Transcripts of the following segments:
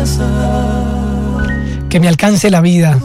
Que me alcance la vida.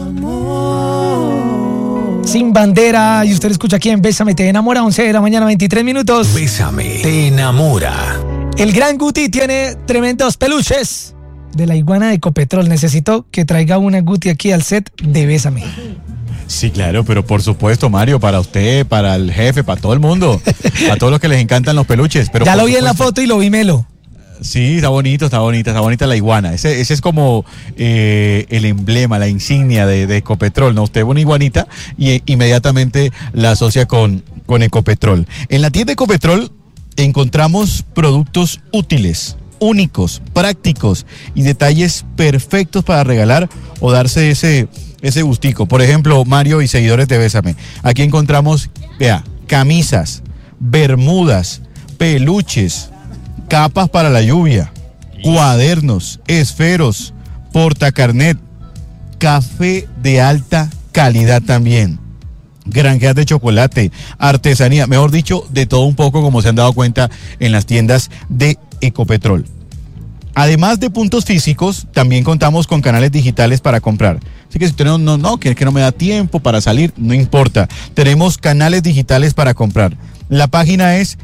Sin bandera. Y usted escucha aquí en Bésame, te enamora, 11 de la mañana, 23 minutos. Bésame, te enamora. El gran Guti tiene tremendos peluches de la iguana de Ecopetrol. Necesito que traiga una Guti aquí al set de Bésame. Sí, claro, pero por supuesto, Mario, para usted, para el jefe, para todo el mundo, a todos los que les encantan los peluches. Pero ya lo vi en la foto y lo vi melo. Sí, está bonita la iguana. Ese es como el emblema, la insignia de Ecopetrol, ¿no? Usted ve una iguanita y inmediatamente la asocia con Ecopetrol. En la tienda Ecopetrol encontramos productos útiles, únicos, prácticos y detalles perfectos para regalar o darse ese gustico. Por ejemplo, Mario y seguidores de Bésame, aquí encontramos, vea, camisas, bermudas, peluches, capas para la lluvia, cuadernos, esferos, portacarnet, café de alta calidad también, granjeas de chocolate, artesanía, mejor dicho, de todo un poco, como se han dado cuenta en las tiendas de Ecopetrol. Además de puntos físicos, también contamos con canales digitales para comprar. Así que si usted que no me da tiempo para salir, no importa. Tenemos canales digitales para comprar. La página es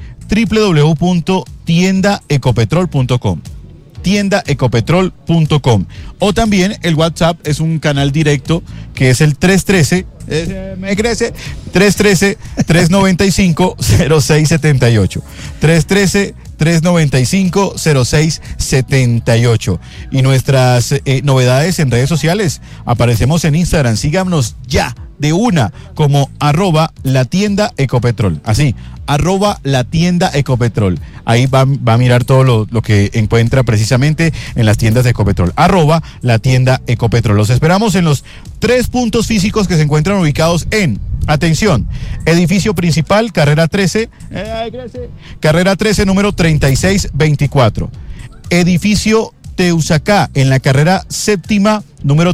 www.tiendaecopetrol.com. tiendaecopetrol.com. O también el WhatsApp es un canal directo que es el 313-395-0678. 313-395-0678. Y nuestras novedades en redes sociales. Aparecemos en Instagram. Síganos ya de una como @latiendaecopetrol. Así, @latiendaecopetrol. Ahí va a mirar todo lo que encuentra precisamente en las tiendas de Ecopetrol. @latiendaecopetrol. Los esperamos en los 3 puntos físicos que se encuentran ubicados en, atención, edificio principal, carrera 13, número 3624. Edificio Teusacá, en la carrera séptima, número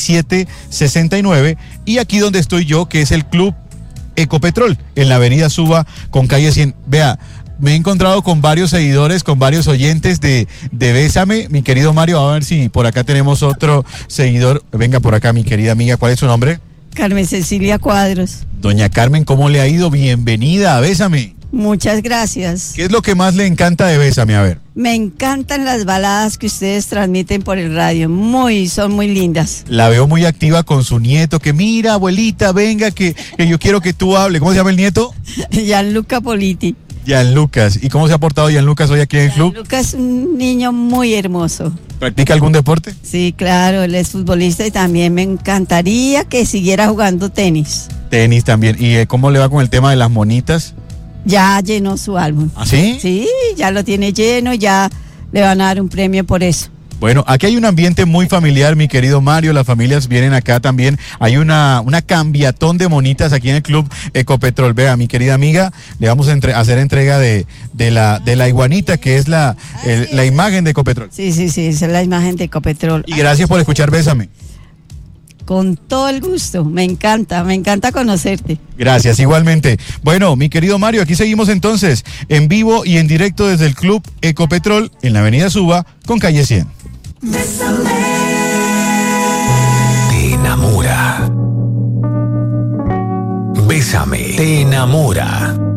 3769. Y aquí donde estoy yo, que es el Club Ecopetrol, en la avenida Suba con calle 100. Vea, me he encontrado con varios seguidores, con varios oyentes de Bésame. Mi querido Mario, a ver si por acá tenemos otro seguidor. Venga por acá, mi querida amiga, ¿cuál es su nombre? Carmen Cecilia Cuadros. Doña Carmen, ¿cómo le ha ido? Bienvenida a Bésame. Muchas gracias. ¿Qué es lo que más le encanta de Bésame? A ver. Me encantan las baladas que ustedes transmiten por el radio. Son muy lindas. La veo muy activa con su nieto, que mira, abuelita, venga, que yo quiero que tú hables. ¿Cómo se llama el nieto? Gianluca Politi. Gianlucas. ¿Y cómo se ha portado Gianlucas hoy aquí en el club? Gianluca es un niño muy hermoso. ¿Practica algún deporte? Sí, claro, él es futbolista y también me encantaría que siguiera jugando tenis. Tenis también. ¿Y cómo le va con el tema de las monitas? Ya llenó su álbum. ¿Ah, sí? Sí, ya lo tiene lleno, ya le van a dar un premio por eso. Bueno, aquí hay un ambiente muy familiar, mi querido Mario, las familias vienen acá también, hay una cambiatón de monitas aquí en el Club Ecopetrol. Vea, mi querida amiga, le vamos a hacer entrega de la iguanita, que es la imagen de Ecopetrol. Sí, esa es la imagen de Ecopetrol. Y gracias por escuchar Bésame. Con todo el gusto, me encanta conocerte. Gracias, igualmente. Bueno, mi querido Mario, aquí seguimos entonces, en vivo y en directo desde el Club Ecopetrol, en la avenida Suba, con calle 100. Bésame. Te enamora. Bésame, te enamora.